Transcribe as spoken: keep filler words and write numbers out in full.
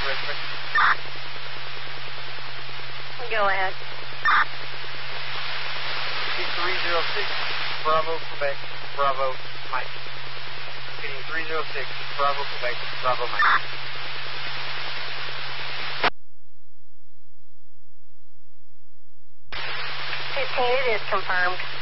Richmond. Go ahead. three zero six, Bravo, Quebec, Bravo, Mike. Repeating three zero six, Bravo, Quebec, Bravo, Mike. fifteen, it is confirmed.